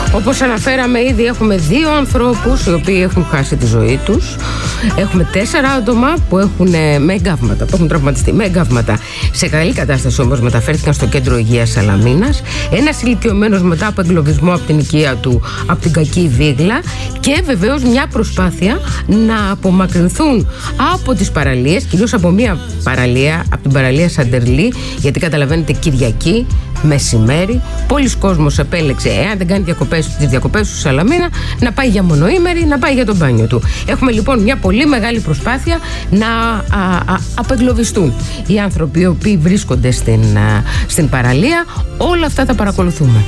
Όπως αναφέραμε ήδη, έχουμε 2 ανθρώπους οι οποίοι έχουν χάσει τη ζωή τους. Έχουμε 4 άτομα που έχουν με εγκάβματα, που έχουν τραυματιστεί με εγκάβματα. Σε καλή κατάσταση όμως μεταφέρθηκαν στο κέντρο υγείας Σαλαμίνας. Ένας ηλικιωμένος μετά από εγκλωβισμό από την οικία του, από την κακή βίγλα. Και βεβαίως μια προσπάθεια να απομακρυνθούν από τις παραλίες, κυρίως από μια παραλία, από την παραλία Σαντερλή, γιατί καταλαβαίνετε Κυριακή, μεσημέρι, πολλοί κόσμος επέλεξε, εάν δεν κάνει τις διακοπές του Σαλαμίνα, να πάει για μονοήμερη, να πάει για το μπάνιο του. Έχουμε λοιπόν μια πολύ μεγάλη προσπάθεια να απεγκλωβιστούν οι άνθρωποι οι οποίοι βρίσκονται στην παραλία. Όλα αυτά τα παρακολουθούμε.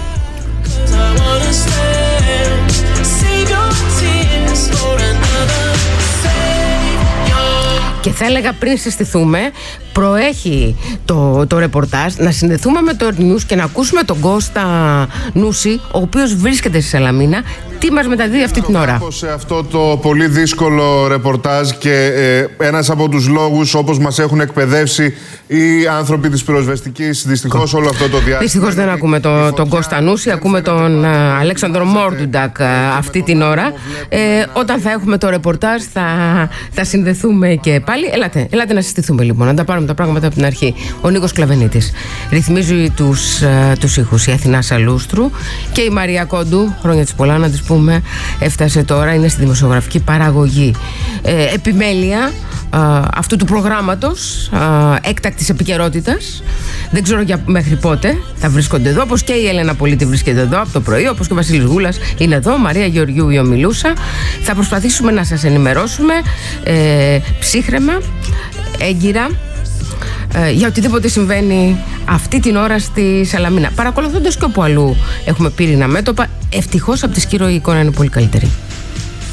Και θα έλεγα πριν συστηθούμε, προέχει το ρεπορτάζ, να συνδεθούμε με το News και να ακούσουμε τον Κώστα Νούση, ο οποίος βρίσκεται στη Σαλαμίνα. Τι μας μεταδίδει αυτή την ώρα. Σε αυτό το πολύ δύσκολο ρεπορτάζ και ένας από τους λόγους, όπως μας έχουν εκπαιδεύσει οι άνθρωποι της πυροσβεστικής, δυστυχώς όλο αυτό το διάστημα. Δυστυχώς δεν ακούμε τον Κώστα Νούση, ακούμε τον Αλέξανδρο Μόρντουντακ αυτή την ώρα. Όταν θα έχουμε το ρεπορτάζ θα συνδεθούμε και πάλι. Ελάτε να συστηθούμε λοιπόν, να τα πάρουμε τα πράγματα από την αρχή. Ο Νίκος Κλαβενίτης ρυθμίζει τους ήχους, η Αθηνά Σαλούστρου και η Μαρία Κόντου, χρόνια της πολλά να της πούμε, έφτασε τώρα, είναι στη δημοσιογραφική παραγωγή. Επιμέλεια αυτού του προγράμματος έκτακτης επικαιρότητας. Δεν ξέρω μέχρι πότε θα βρίσκονται εδώ, όπως και η Έλενα Πολίτη βρίσκεται εδώ από το πρωί, όπως και ο Βασίλης Γούλας είναι εδώ, Μαρία Γεωργιού η ομιλούσα. Θα προσπαθήσουμε να σας ενημερώσουμε ψύχραιμα, έγκυρα, για οτιδήποτε συμβαίνει αυτή την ώρα στη Σαλαμίνα, παρακολουθώντας και όπου αλλού έχουμε πύρινα μέτωπα. Ευτυχώς από τη Σκύρο η εικόνα είναι πολύ καλύτερη.